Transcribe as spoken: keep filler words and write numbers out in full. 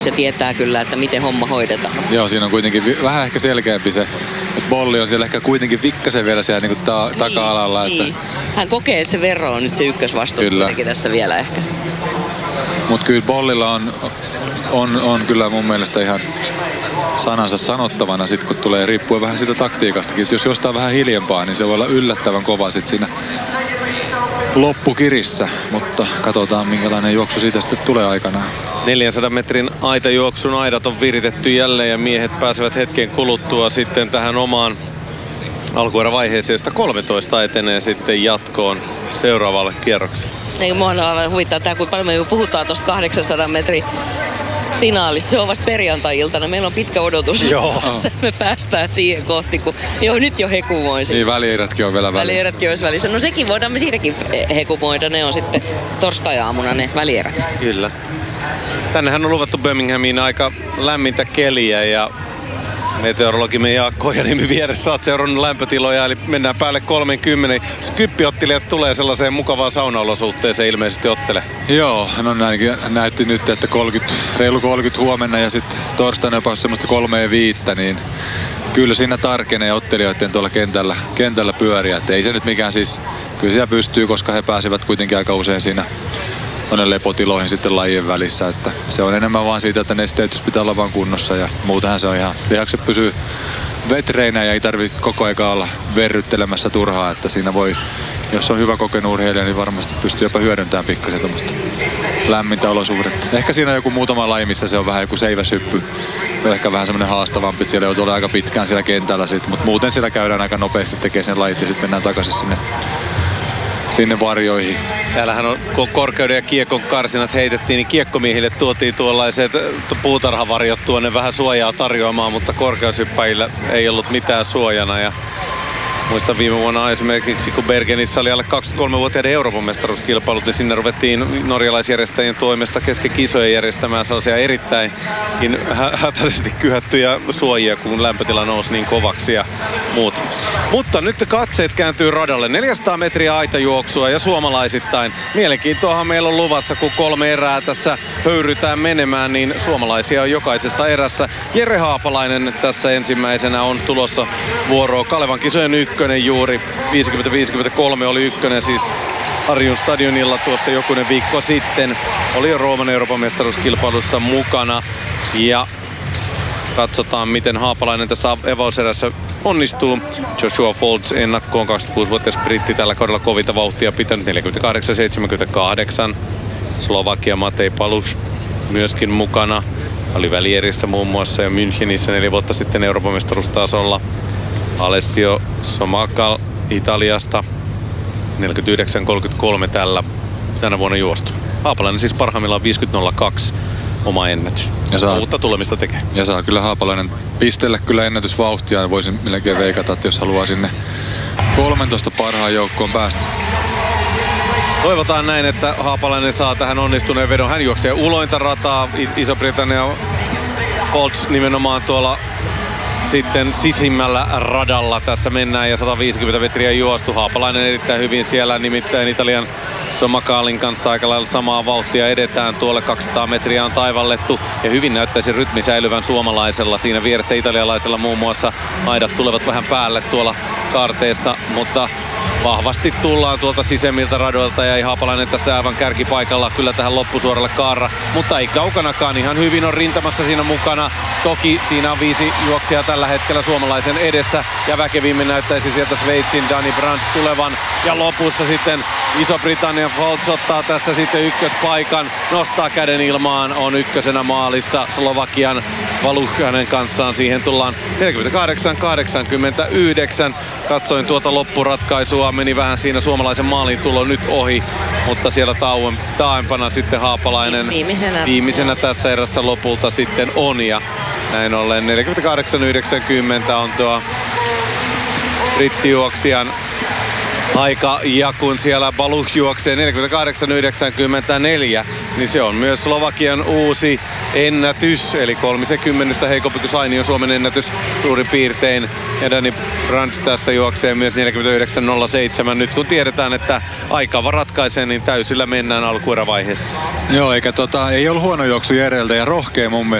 Se tietää kyllä, että miten homma hoidetaan. Joo, siinä on kuitenkin vi- vähän ehkä selkeämpi se, että Bolli on siellä ehkä kuitenkin vikkasen vielä siellä niin ta- niin, taka-alalla. Niin. Että... Hän kokee, että se Verro on nyt se ykkösvastuus kuitenkin tässä vielä ehkä. Mutta kyllä Bollilla on, on, on kyllä mun mielestä ihan sanansa sanottavana sit, kun tulee riippuen vähän siitä taktiikastakin. Et jos jostain vähän hiljempaa, niin se voi olla yllättävän kova sit siinä loppukirissä. Mutta katsotaan, minkälainen juoksu siitä sitten tulee aikanaan. neljänsadan metrin aitajuoksun aidat on viritetty jälleen ja miehet pääsevät hetken kuluttua sitten tähän omaan alkuerävaiheeseen, josta kolmetoista etenee sitten jatkoon seuraavalle kierrokselle. Ei, mua on huvittaa tämä, kuinka paljon me puhutaan tuosta kahdeksansadan metrin finaalista. Se on vasta perjantai-iltana. Meillä on pitkä odotus. Joo. Me päästään siihen kohti, kun jo, nyt jo hekumoisin. Niin, välierätkin on vielä välissä. Välierätkin olisi välissä. No sekin voidaan me siitäkin hekumoida. Ne on sitten torstai-aamuna ne välierät. Kyllä. Tännehän on luvattu Birminghamiin aika lämmintä keliä ja meteorologimme Jaakko Ojaniemi vieressä olet seurannut lämpötiloja, eli mennään päälle kolmekymmentä. Kyppiottelijat tulee sellaiseen mukavaan saunaolosuhteeseen ilmeisesti ottele. Joo, no näinkin näytti nyt, että kolmekymmentä, reilu kolmekymmentä huomenna ja sitten torstaina jopa semmoista kolme viittä, niin kyllä siinä tarkenee ottelijoiden tuolla kentällä, kentällä pyöriä. Et ei se nyt mikään siis, kyllä siellä pystyy, koska he pääsevät kuitenkin aika usein siinä tuonne lepotiloihin sitten lajien välissä. Että se on enemmän vaan siitä, että nesteytys pitää olla vaan kunnossa ja muutenhan se on ihan, lihakset pysyy vetreinä ja ei tarvitse koko ajan olla verryttelemässä turhaa, että siinä voi, jos on hyvä kokenut urheilija, niin varmasti pystyy jopa hyödyntämään pikkasen tuommoista lämmintä olosuhdetta. Ehkä siinä on joku muutama laji, missä se on vähän joku seiväshyppy, ehkä vähän semmoinen haastavampi, että siellä joutuu olla aika pitkään siellä kentällä sit, mutta muuten siellä käydään aika nopeasti tekemään sen lajit ja sitten mennään takaisin sinne sinne varjoihin. Täällähän on korkeuden ja kiekon karsinat heitettiin, niin kiekkomiehille tuotiin tuollaiset puutarhavarjot tuonne vähän suojaa tarjoamaan, mutta korkeushyppäjillä ei ollut mitään suojana. Ja muistan viime vuonna esimerkiksi, kun Bergenissä oli alle kaksikymmentäkolmevuotiaiden Euroopan mestaruuskilpailut, niin sinne ruvettiin norjalaisjärjestäjien toimesta kesken kisojen järjestämään sellaisia erittäinkin hä- hätäisesti kyhättyjä suojia, kun lämpötila nousi niin kovaksi ja muut. Mutta nyt katseet kääntyy radalle. neljäsataa metriä aitajuoksua ja suomalaisittain. Mielenkiintoahan meillä on luvassa, kun kolme erää tässä höyrytään menemään, niin suomalaisia on jokaisessa erässä. Jere Haapalainen tässä ensimmäisenä on tulossa vuoroon. Kalevan kisojen ykkönen juuri. viisikymmentä viisikymmentäkolme oli ykkönen siis Harjun stadionilla tuossa jokunen viikko sitten. Oli jo Rooman Euroopan mestaruuskilpailussa mukana. Ja katsotaan, miten Haapalainen tässä evauserässä onnistuu. Joshua Foltz ennakkoon, kaksikymmentäkuusivuotias britti tällä kaudella kovita vauhtia pitänyt, neljäkymmentäkahdeksan seitsemänkymmentäkahdeksan. Slovakia Matej Palus myöskin mukana. Oli välierissä muun muassa jo Münchenissä neljä vuotta sitten Euroopan mestaruustasolla. Alessio Somakal Italiasta neljäkymmentäyhdeksän kolmekymmentäkolme tällä tänä vuonna juostu. Haapalainen siis parhaimmillaan viisikymmentä nolla kaksi oma ennätys. Ja saa, uutta tulemista tekee. Ja saa kyllä Haapalainen pistellä kyllä ennätysvauhtia. Voisin melkein veikata, että jos haluaa sinne kolmentoista parhaan joukkoon päästä. Toivotaan näin, että Haapalainen saa tähän onnistuneen vedon. Hän juoksee ulointa rataa. Iso-Britannia Foltz nimenomaan tuolla sitten sisimmällä radalla tässä mennään ja sata viisikymmentä metriä juostu. Haapalainen erittäin hyvin siellä, nimittäin Italian Somakalin kanssa aika lailla samaa vauhtia edetään. Tuolle kaksisataa metriä on taivallettu ja hyvin näyttäisi rytmi säilyvän suomalaisella. Siinä vieressä italialaisella muun muassa aidat tulevat vähän päälle tuolla kaarteessa, mutta vahvasti tullaan tuolta sisemmiltä radoilta ja Haapalainen tässä aivan kärkipaikalla kyllä tähän loppusuoralle kaarra, mutta ei kaukanakaan, ihan hyvin on rintamassa siinä mukana. Toki siinä on viisi juoksijaa tällä hetkellä suomalaisen edessä ja väkevimmin näyttäisi sieltä Sveitsin Dani Brandt tulevan ja lopussa sitten Iso-Britannian Foltz ottaa tässä sitten ykköspaikan, nostaa käden ilmaan, on ykkösenä maalissa Slovakian Valuh hänen kanssaan, siihen tullaan neljäkymmentäkahdeksan kahdeksankymmentäyhdeksän. Katsoin tuota loppuratkaisua, meni vähän siinä suomalaisen maalin tulo nyt ohi, mutta siellä tauon, taaempana sitten Haapalainen viimeisenä, viimeisenä tässä erässä lopulta sitten on ja näin ollen neljäkymmentäkahdeksan yhdeksänkymmentä on tuo brittijuoksijan aika, ja kun siellä Baluch juoksee neljäkymmentäkahdeksan yhdeksänkymmentäneljä, niin se on myös Slovakian uusi ennätys, eli kolmekymmentä heikompi kuin Sainion Suomen ennätys suurin piirtein. Ja Dani Brandt tässä juoksee myös neljäkymmentäyhdeksän nolla seitsemän. Nyt kun tiedetään, että aika ratkaisee, niin täysillä mennään alkuerävaiheesta. Joo, eikä tota, ei ollut huono juoksu Jereltä ja rohkea mun mielestä.